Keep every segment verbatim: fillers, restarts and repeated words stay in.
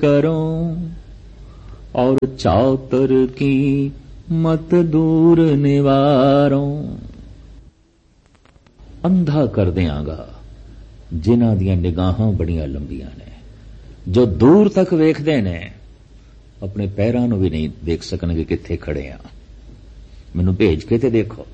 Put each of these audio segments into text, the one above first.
करो और चातर की मत दूर निवारो। अंधा कर देंगा जिन्हां दियां निगाहां बड़ियां लंबियां ने, जो दूर तक वेखदे ने अपने पैरां नूं भी नहीं देख सकणगे कित्थे खड़े आ। मैनू भेज के ते देखो।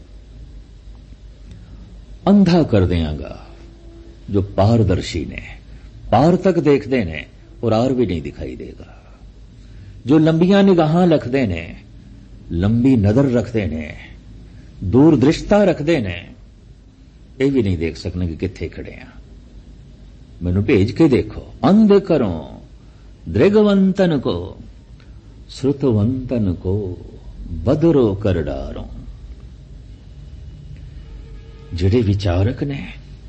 अंधा कर देंगा जो पारदर्शी ने, पार तक देखते ने और आर भी नहीं दिखाई देगा। जो लंबियां निगाहां रखते ने, लंबी नजर रखते ने, दूरदृष्टा रखते ने, ये भी नहीं देख सकने कि कित्थे खड़े आ। मैनू भेज के देखो। अंध करो दृगवंतन को, श्रुतवंतन को बदरो कर डारो। जिहड़े विचारक ने,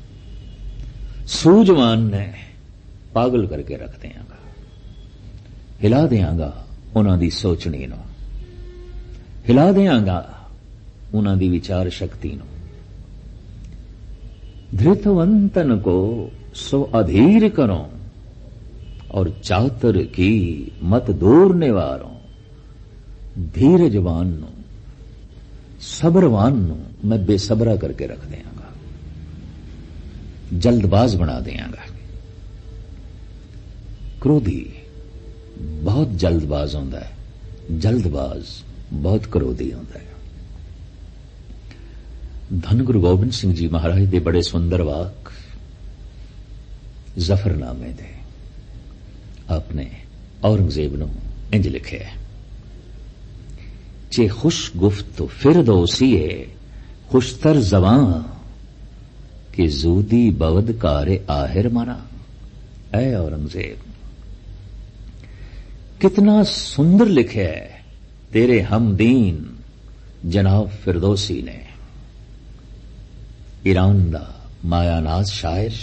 सूझवान ने, पागल करके रख देंगा, हिला देंगा उन्हां दी सोचनी नूं, हिला देंगा उन्हां दी विचार शक्ति नूं। धृतवंतन को सो अधीर करो और चातर की मत दूर निवारो। धीरजवान नूं, सब्रवान नूं मैं बेसबरा करके रख देंगा, जल्दबाज बना देंगा। क्रोधी बहुत जल्दबाज होता है, जल्दबाज बहुत क्रोधी होता है। धन गुरु गोबिंद सिंह जी महाराज दे बड़े सुंदर वाक जफरनामे दे आपने औरंगजेब नूं इंज लिखे है, चे खुश गुफ्त फिरदौसीए खुशतर जवां कि जूदी बवद कारे आहिर मना। ऐ औरंगजेब, कितना सुंदर लिखे है तेरे हमदीन जनाब फिरदौसी ने। ईरान दा मायानाज शायर,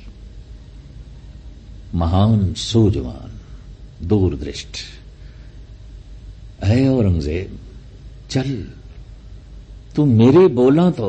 महान सूझवान, दूरदृष्ट। ऐ औरंगजेब, चल तू मेरे बोलां तो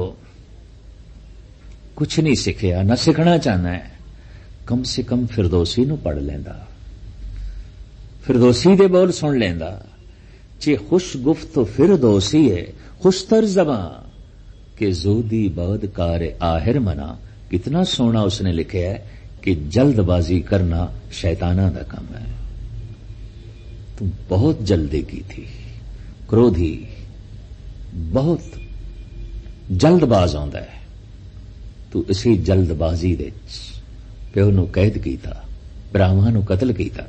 कुछ नहीं सीखिया, न सीखना चाहना है, कम से कम फिरदौसी नूं पढ़ लेंदा, फिरदौसी दे बोल सुन लेंदा। चे खुश गुफ्त फिरदौसी है खुशतर ज़बां के जूदी बद कार आहिर मना। कितना सोना उसने लिखे है कि जल्दबाजी करना शैताना दा काम है। तुम बहुत जल्दी की थी, क्रोधी बहुत जल्दबाज आंदा है। तू इसी जल्दबाजी दे प्यो नूं कैद कीता, भरावां नूं कतल कीता,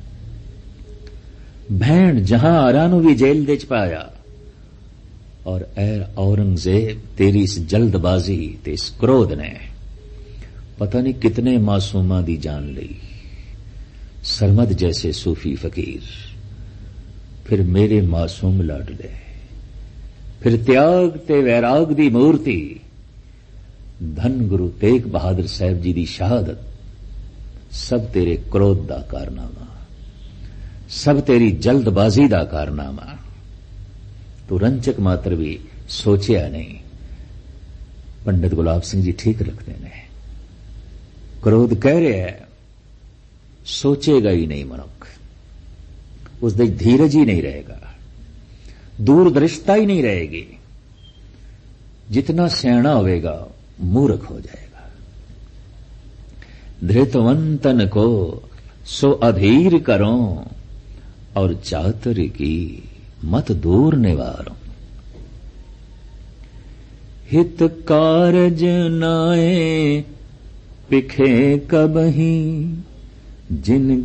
भैण जहां आरा नूं भी जेल दे च पाया। और ऐ औरंगजेब, तेरी इस जल्दबाजी ते इस क्रोध ने पता नहीं कितने मासूमां दी जान ली। सरमद जैसे सूफी फकीर, फिर मेरे मासूम लाडले, फिर त्याग ते वैराग दी मूर्ति धन गुरु तेग बहादुर साहब जी दी शहादत, सब तेरे क्रोध दा कारनामा, सब तेरी जल्दबाजी दा कारनामा। तू रंचक मात्र भी सोचिया नहीं। पंडित गुलाब सिंह जी ठीक रखते ने, क्रोध कह रहे है, सोचेगा ही नहीं मनुख, उसदी धीरज ही नहीं रहेगा, दूरदृष्टा ही नहीं रहेगी। जितना सियाणा होवेगा मूर्ख हो जाएगा। धृतवंतन को सो अधीर करो और चातर की मत दूर निवारो। हित कारज नाए पिखे कबही जिन